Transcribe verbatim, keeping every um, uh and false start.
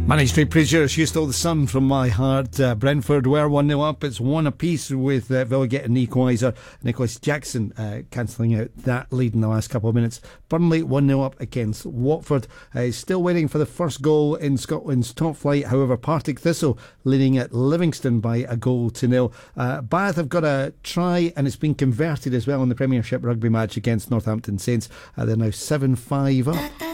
Manning Street Preachers, You Stole the Sun from My Heart. Uh, Brentford were one nil up. It's one apiece with uh, Villa getting an equaliser. Nicholas Jackson uh, cancelling out that lead in the last couple of minutes. Burnley one nil up against Watford. Uh, still waiting for the first goal in Scotland's top flight. However, Partick Thistle leading at Livingston by a goal to nil. Uh, Bath have got a try and it's been converted as well in the Premiership rugby match against Northampton Saints. Uh, they're now seven five up.